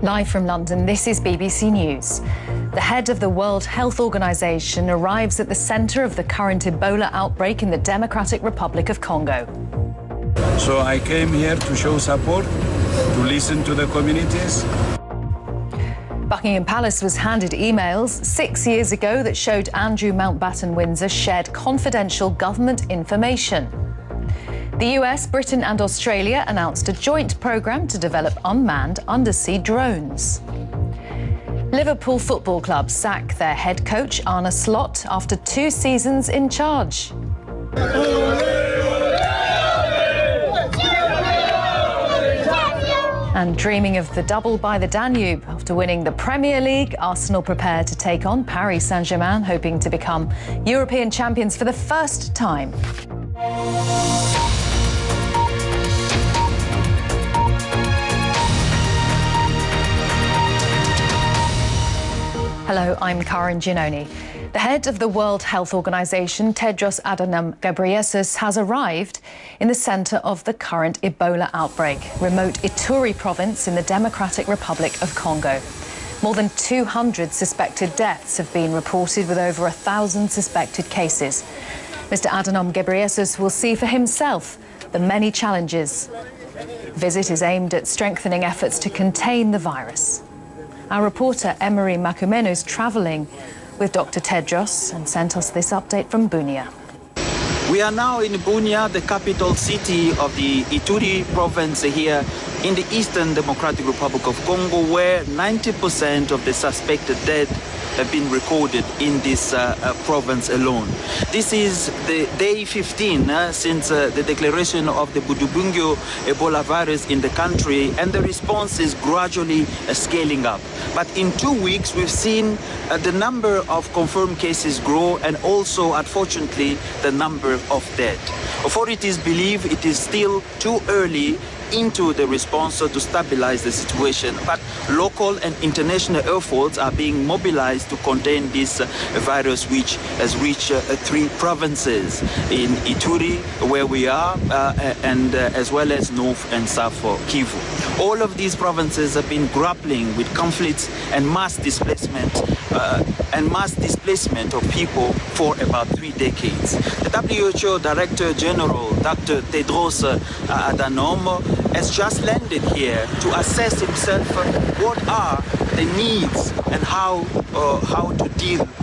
Live from London, this is BBC News. The head of the World Health Organization arrives at the center of the current Ebola outbreak in the Democratic Republic of Congo. So I came here to show support, to listen to the communities. Buckingham Palace was handed emails 6 years ago that showed Andrew Mountbatten Windsor shared confidential government information. The US, Britain and Australia announced a joint programme to develop unmanned undersea drones. Liverpool Football Club sack their head coach Arne Slot after 2 seasons in charge. And dreaming of the double by the Danube. After winning the Premier League, Arsenal prepare to take on Paris Saint-Germain, hoping to become European champions for the first time. Hello, I'm Karen Giannoni. The head of the World Health Organization, Tedros Adhanom Ghebreyesus, has arrived in the center of the current Ebola outbreak, remote Ituri province in the Democratic Republic of Congo. More than 200 suspected deaths have been reported, with over 1,000 suspected cases. Mr. Adhanom Ghebreyesus will see for himself the many challenges. The visit is aimed at strengthening efforts to contain the virus. Our reporter Emery Makumenu is travelling with Dr. Tedros and sent us this update from Bunia. We are now in Bunia, the capital city of the Ituri province here in the Eastern Democratic Republic of Congo, where 90% of the suspected dead have been recorded in this province alone. This is the day 15 since the declaration of the Budubungyo Ebola virus in the country, and the response is gradually scaling up. But in 2 weeks, we've seen the number of confirmed cases grow, and also, unfortunately, the number of dead. Authorities believe it is still too early into the response to stabilize the situation, but local and international efforts are being mobilized to contain this virus, which has reached 3 provinces in Ituri, where we are, and as well as North and South Kivu. All of these provinces have been grappling with conflicts and mass displacement of people for about 3 decades. The WHO Director General, Dr. Tedros Adhanom, has just landed here to assess himself what are the needs and how to deal